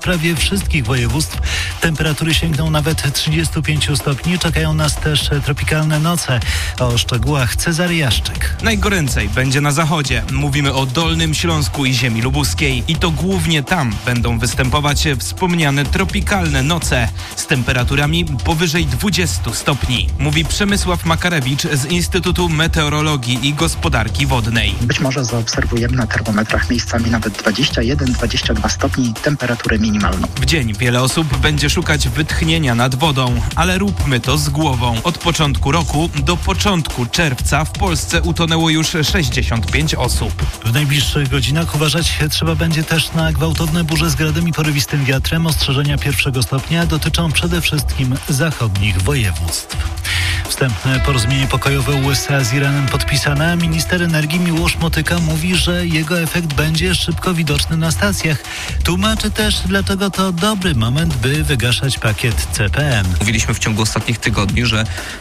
prawie wszystkich województw. Temperatury sięgną nawet 35 stopni. Czekają nas też tropikalne noce. O szczegółach Cezary Jaszczyk. Najgoręcej będzie na zachodzie. Mówimy o Dolnym Śląsku i ziemi lubuskiej. I to głównie tam będą występować wspomniane tropikalne noce z temperaturami powyżej 20 stopni. Mówi Przemysław Makarewicz z Instytutu Meteorologii i Gospodarki Wodnej. Być może zaobserwujemy na termometrach miejscami nawet 21-22 stopni temperaturę minimalną. W dzień wiele osób będzie szukać wytchnienia nad wodą, ale róbmy to z głową. Od początku roku do początku czerwca w Polsce utonęło już 65 osób. W najbliższych godzinach uważać trzeba będzie też na gwałtowne burze z gradem i porywistym wiatrem. Ostrzeżenia pierwszego stopnia dotyczą przede wszystkim zachodnich województw. Wstępne porozumienie pokojowe USA z Iranem podpisane. Minister energii Miłosz Motyka mówi, że jego efekt będzie szybko widoczny na stacjach. Tłumaczy też, dlaczego to dobry moment, by wygaszać pakiet CPN. Mówiliśmy w ciągu ostatnich tygodni, że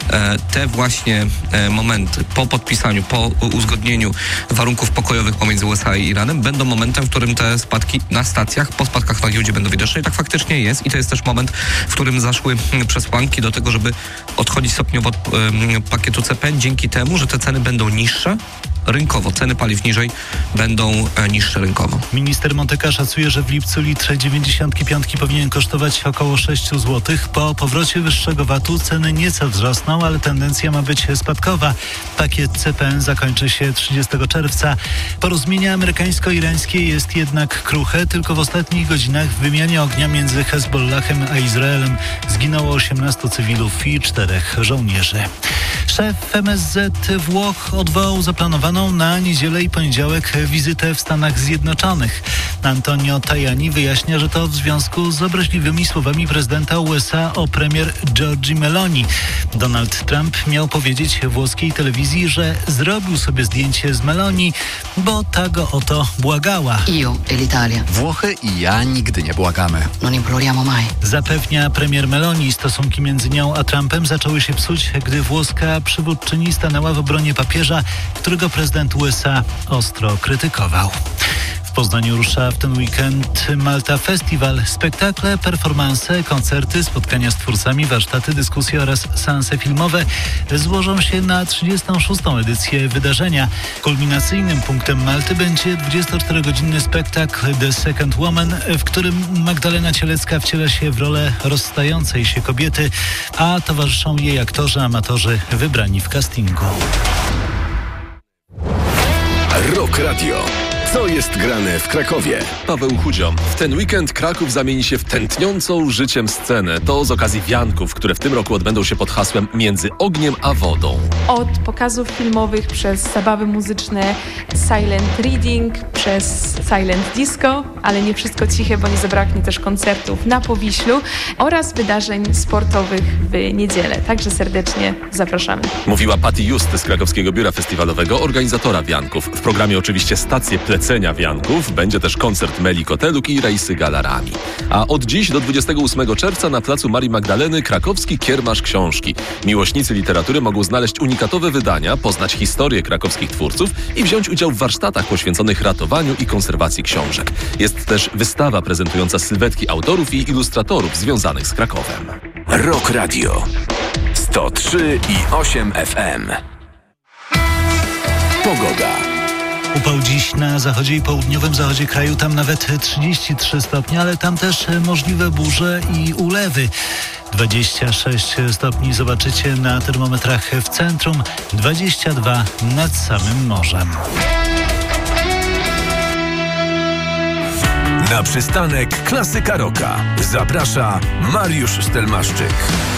te właśnie momenty po podpisaniu, po uzgodnieniu warunków pokojowych pomiędzy USA i Iranem będą momentem, w którym te spadki na stacjach, po spadkach na giełdzie będą widoczne i tak faktycznie jest. I to jest też moment, w którym zaszły przesłanki do tego, żeby odchodzić stopniowo od pakietu CPN dzięki temu, że te ceny będą niższe rynkowo. Ceny paliw niżej będą niższe rynkowo. Minister Motyka szacuje, że w lipcu litr 95 powinien kosztować około 6 zł. Po powrocie wyższego VAT-u ceny nieco wzrosną, ale tendencja ma być spadkowa. Pakiet CPN zakończy się 30 czerwca. Porozumienie amerykańsko-irańskie jest jednak kruche. Tylko w ostatnich godzinach w wymianie ognia między Hezbollahem a Izraelem zginęło 18 cywilów i 4 żołnierzy. Szef MSZ Włoch odwołał zaplanowaną na niedzielę i poniedziałek wizytę w Stanach Zjednoczonych. Antonio Tajani wyjaśnia, że to w związku z obraźliwymi słowami prezydenta USA o premier Giorgi Meloni. Donald Trump miał powiedzieć włoskiej telewizji, że zrobił sobie zdjęcie z Meloni, bo ta go o to błagała. Io e l'Italia. Włochy i ja nigdy nie błagamy. Non imploriamo mai. Zapewnia premier Meloni. Stosunki między nią a Trumpem zaczęły się psuć, gdy włoska przywódczyni stanęła w obronie papieża, którego prezydent USA ostro krytykował. W Poznaniu rusza w ten weekend Malta Festival. Spektakle, performanse, koncerty, spotkania z twórcami, warsztaty, dyskusje oraz seanse filmowe złożą się na 36. edycję wydarzenia. Kulminacyjnym punktem Malty będzie 24-godzinny spektakl The Second Woman, w którym Magdalena Cielecka wciela się w rolę rozstającej się kobiety, a towarzyszą jej aktorzy, amatorzy wybrani w castingu. Rock Radio. Co jest grane w Krakowie? Paweł Chudzio. W ten weekend Kraków zamieni się w tętniącą życiem scenę. To z okazji wianków, które w tym roku odbędą się pod hasłem Między ogniem a wodą. Od pokazów filmowych, przez zabawy muzyczne, silent reading, przez silent disco, ale nie wszystko ciche, bo nie zabraknie też koncertów na Powiślu oraz wydarzeń sportowych w niedzielę. Także serdecznie zapraszamy. Mówiła Patty Just z krakowskiego biura festiwalowego, organizatora wianków. W programie oczywiście stacje plecenia wianków, będzie też koncert Meli Koteluk i rejsy galarami. A od dziś do 28 czerwca na placu Marii Magdaleny krakowski kiermasz książki. Miłośnicy literatury mogą znaleźć unikatowe wydania, poznać historię krakowskich twórców i wziąć udział w warsztatach poświęconych ratowaniu i konserwacji książek. Jest też wystawa prezentująca sylwetki autorów i ilustratorów związanych z Krakowem. Rock Radio 103,8 FM. Pogoda. Upał dziś na zachodzie i południowym zachodzie kraju, tam nawet 33 stopnie, ale tam też możliwe burze i ulewy. 26 stopni zobaczycie na termometrach w centrum, 22 nad samym morzem. Na przystanek Klasyka Rocka zaprasza Mariusz Stelmaszczyk.